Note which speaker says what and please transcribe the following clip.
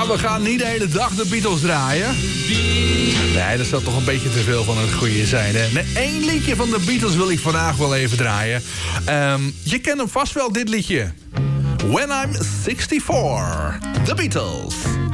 Speaker 1: we gaan niet de hele dag de Beatles draaien. Nee, dat zou toch een beetje te veel van het goede zijn, hè? Nee, 1 liedje van de Beatles wil ik vandaag wel even draaien. Je kent hem vast wel, dit liedje. When I'm 64. The Beatles.